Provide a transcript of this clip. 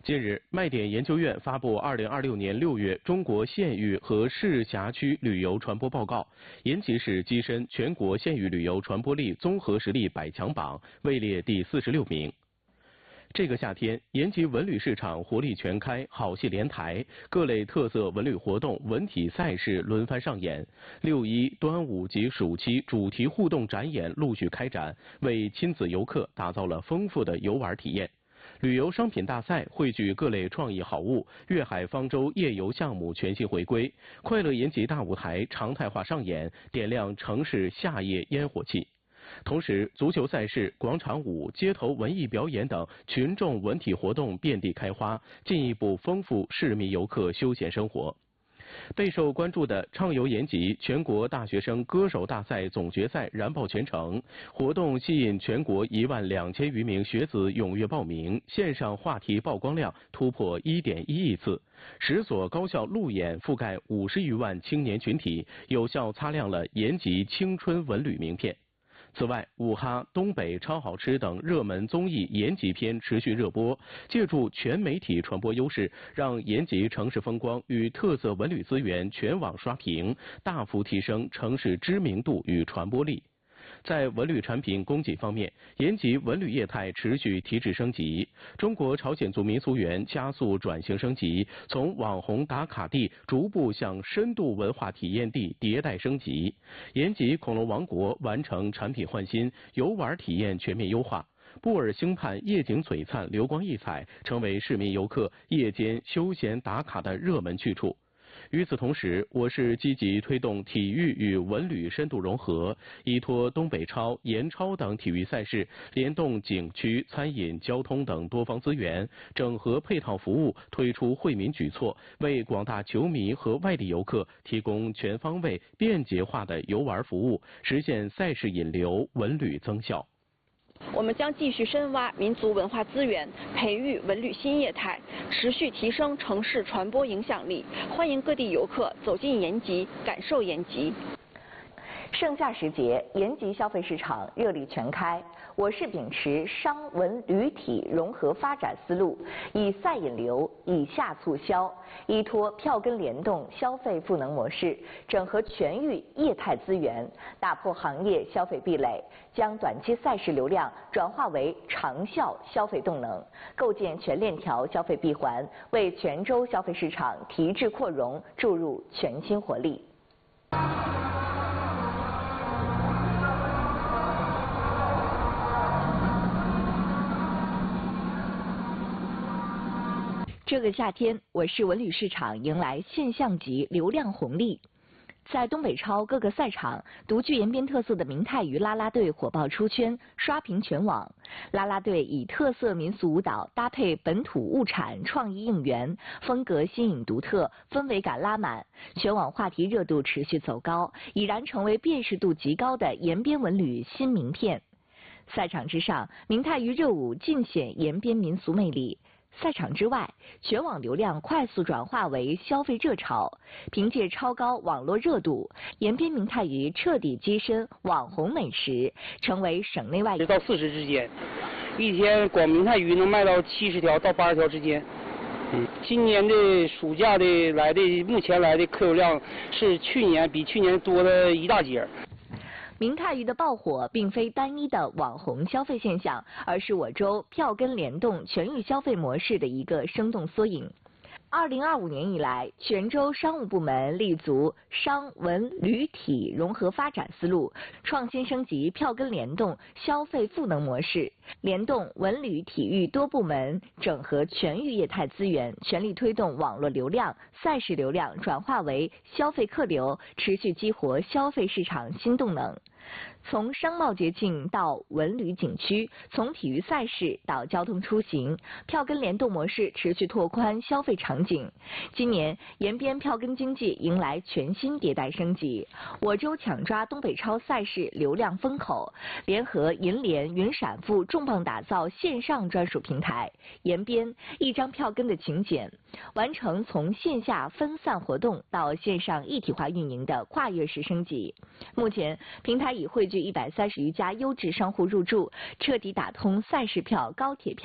近日，麦点研究院发布2026年6月中国县域和市辖区旅游传播报告，延吉市跻身全国县域旅游传播力综合实力100强榜，位列第46名。这个夏天，延吉文旅市场活力全开，好戏连台，各类特色文旅活动、文体赛事轮番上演。6·1、端午及暑期主题互动展演陆续开展，为亲子游客打造了丰富的游玩体验。旅游商品大赛汇聚各类创意好物，粤海方舟夜游项目全新回归，快乐延吉大舞台常态化上演，点亮城市夏夜烟火气。同时，足球赛事、广场舞、街头文艺表演等群众文体活动遍地开花，进一步丰富市民游客休闲生活。备受关注的畅游延吉全国大学生歌手大赛总决赛燃爆全城，活动吸引全国12000余名学子踊跃报名，线上话题曝光量突破1.1亿次，10所高校路演覆盖50余万青年群体，有效擦亮了延吉青春文旅名片。此外，五哈、东北超好吃等热门综艺延吉篇持续热播，借助全媒体传播优势，让延吉城市风光与特色文旅资源全网刷屏，大幅提升城市知名度与传播力。在文旅产品供给方面，延吉文旅业态持续提质升级。中国朝鲜族民俗园加速转型升级，从网红打卡地逐步向深度文化体验地迭代升级。延吉恐龙王国完成产品换新，游玩体验全面优化。布尔星畔夜景璀璨，流光溢彩，成为市民游客夜间休闲打卡的热门去处。与此同时，我市积极推动体育与文旅深度融合，依托东北超、延超等体育赛事，联动景区、餐饮、交通等多方资源，整合配套服务，推出惠民举措，为广大球迷和外地游客提供全方位、便捷化的游玩服务，实现赛事引流、文旅增效。 我们将继续深挖民族文化资源，培育文旅新业态，持续提升城市传播影响力，欢迎各地游客走进延吉，感受延吉。 盛夏时节，延吉消费市场热力全开。我市秉持商文旅体融合发展思路，以赛引流，以下促销，依托票根联动消费赋能模式，整合全域业态资源，打破行业消费壁垒，将短期赛事流量转化为长效消费动能，构建全链条消费闭环，为泉州消费市场提质扩容注入全新活力。这个夏天，我市文旅市场迎来现象级流量红利。在东北超各个赛场，独具延边特色的明太鱼啦啦队火爆出圈，刷屏全网。啦啦队以特色民俗舞蹈搭配本土物产创意应援，风格新颖独特，氛围感拉满，全网话题热度持续走高，已然成为辨识度极高的延边文旅新名片。赛场之上，明太鱼热舞尽显延边民俗魅力。赛场之外，全网流量快速转化为消费热潮，凭借超高网络热度，延边明太鱼彻底跻身网红美食，成为省内外到40之间，一天光明太鱼能卖到70条到80条之间。今年的暑假的目前来的客流量是比去年多了一大截。 明太鱼的爆火并非单一的网红消费现象，而是我州票根联动全域消费模式的一个生动缩影。2025年以来，泉州商务部门立足商文旅体融合发展思路，创新升级票根联动消费赋能模式，联动文旅体育多部门，整合全域业态资源，全力推动网络流量、赛事流量转化为消费客流，持续激活消费市场新动能。从商贸节庆到文旅景区，从体育赛事到交通出行，票根联动模式持续拓宽消费场景。今年延边票根经济迎来全新迭代升级，我州抢抓东北超赛事流量风口，联合银联、云闪付重磅打造线上专属平台，延边一张票根的请柬，完成从线下分散活动到线上一体化运营的跨越式升级。目前平台已汇聚130余家优质商户入驻，彻底打通赛事票、高铁票